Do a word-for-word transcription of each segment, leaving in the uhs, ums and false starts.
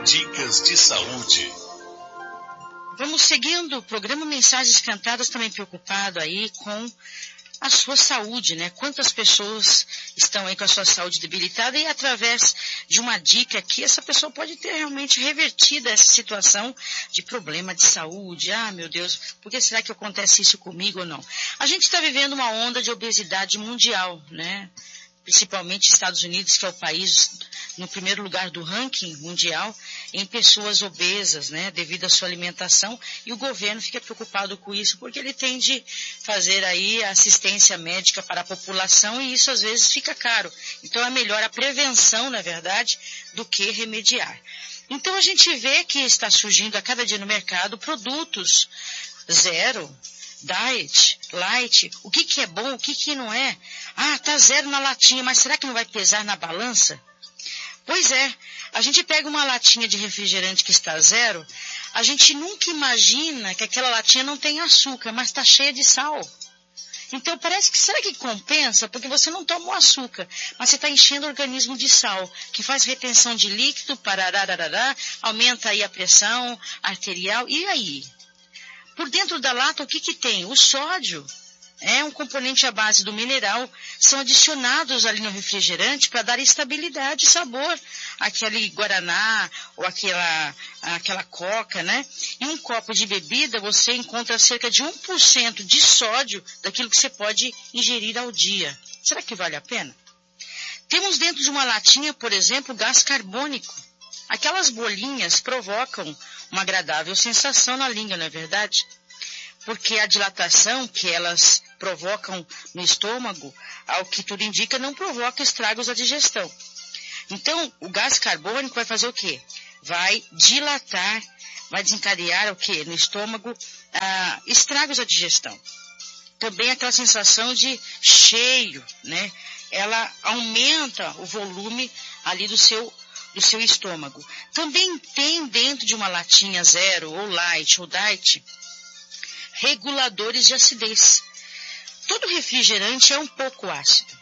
Dicas de saúde. Vamos seguindo o programa Mensagens Cantadas, também preocupado aí com a sua saúde, né? Quantas pessoas estão aí com a sua saúde debilitada e através de uma dica aqui, essa pessoa pode ter realmente revertido essa situação de problema de saúde. Ah, meu Deus, por que será que acontece isso comigo ou não? A gente está vivendo uma onda de obesidade mundial, né? Principalmente Estados Unidos, que é o país no primeiro lugar do ranking mundial em pessoas obesas, né, devido à sua alimentação, e o governo fica preocupado com isso porque ele tem de fazer aí assistência médica para a população e isso às vezes fica caro. Então é melhor a prevenção, na verdade, do que remediar. Então a gente vê que está surgindo a cada dia no mercado produtos zero, diet, light, o que que é bom, o que que não é? Ah, tá zero na latinha, mas será que não vai pesar na balança? Pois é, a gente pega uma latinha de refrigerante que está zero, a gente nunca imagina que aquela latinha não tem açúcar, mas está cheia de sal. Então parece que, será que compensa? Porque você não toma o açúcar, mas você está enchendo o organismo de sal, que faz retenção de líquido, pararararará, aumenta aí a pressão arterial, e aí? Por dentro da lata, o que que tem? O sódio. É um componente à base do mineral, são adicionados ali no refrigerante para dar estabilidade e sabor àquele guaraná ou aquela, aquela coca, né? Em um copo de bebida você encontra cerca de um por cento de sódio daquilo que você pode ingerir ao dia. Será que vale a pena? Temos dentro de uma latinha, por exemplo, gás carbônico. Aquelas bolinhas provocam uma agradável sensação na língua, não é verdade? Porque a dilatação que elas provocam no estômago, ao que tudo indica, não provoca estragos à digestão. Então, o gás carbônico vai fazer o quê? Vai dilatar, vai desencadear o quê? No estômago, ah, estragos à digestão. Também aquela sensação de cheio, né? Ela aumenta o volume ali do seu, do seu estômago. Também tem dentro de uma latinha zero, ou light, ou diet, reguladores de acidez. Todo refrigerante é um pouco ácido.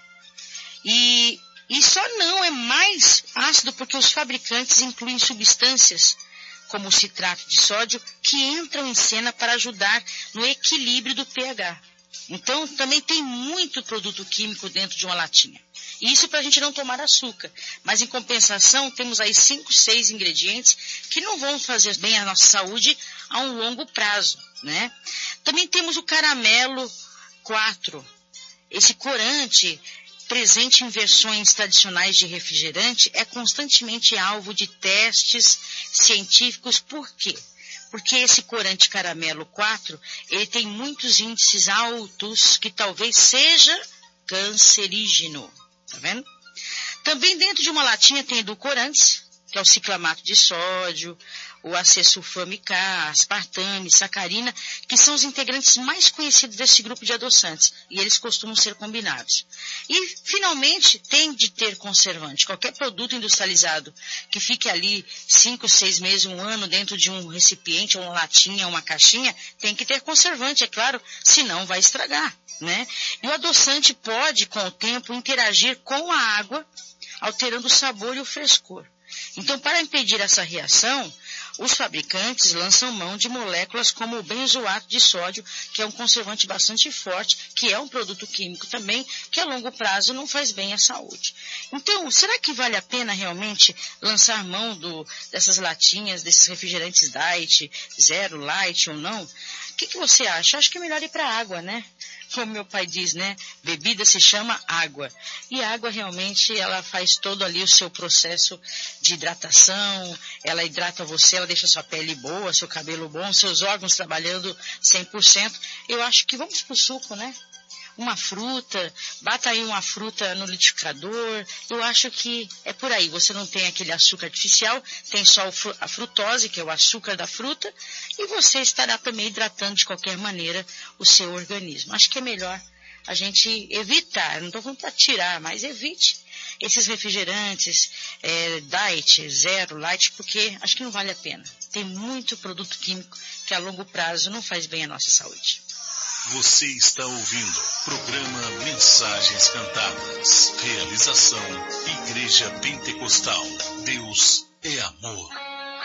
E, e só não é mais ácido porque os fabricantes incluem substâncias, como o citrato de sódio, que entram em cena para ajudar no equilíbrio do pH. Então, também tem muito produto químico dentro de uma latinha. E isso para a gente não tomar açúcar. Mas, em compensação, temos aí cinco, seis ingredientes que não vão fazer bem à nossa saúde a um longo prazo, né? Também temos o caramelo quatro. Esse corante, presente em versões tradicionais de refrigerante, é constantemente alvo de testes científicos. Por quê? Porque esse corante caramelo quatro, ele tem muitos índices altos que talvez seja cancerígeno. Tá vendo? Também dentro de uma latinha tem edulcorantes, que é o ciclamato de sódio, o acesulfame K, aspartame, sacarina, que são os integrantes mais conhecidos desse grupo de adoçantes, e eles costumam ser combinados. E, finalmente, tem de ter conservante. Qualquer produto industrializado que fique ali cinco, seis meses, um ano dentro de um recipiente, uma latinha, uma caixinha, tem que ter conservante, é claro, senão vai estragar, né? E o adoçante pode, com o tempo, interagir com a água, alterando o sabor e o frescor. Então, para impedir essa reação, os fabricantes lançam mão de moléculas como o benzoato de sódio, que é um conservante bastante forte, que é um produto químico também, que a longo prazo não faz bem à saúde. Então, será que vale a pena realmente lançar mão do, dessas latinhas, desses refrigerantes diet, zero, light ou não? O que, que você acha? Acho que é melhor ir para a água, né? Como meu pai diz, né? Bebida se chama água. E a água realmente, ela faz todo ali o seu processo de hidratação, ela hidrata você, ela deixa sua pele boa, seu cabelo bom, seus órgãos trabalhando cem por cento. Eu acho que vamos pro suco, né? Uma fruta, bata aí uma fruta no liquidificador, eu acho que é por aí. Você não tem aquele açúcar artificial, tem só a frutose, que é o açúcar da fruta, e você estará também hidratando de qualquer maneira o seu organismo. Acho que é melhor a gente evitar, não estou falando para tirar, mas evite esses refrigerantes, é, diet, zero, light, porque acho que não vale a pena. Tem muito produto químico que a longo prazo não faz bem à nossa saúde. Você está ouvindo programa Mensagens Cantadas. Realização Igreja Pentecostal. Deus é amor.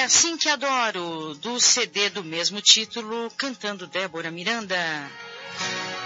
Assim Que Adoro, do C D do mesmo título, cantando Débora Miranda.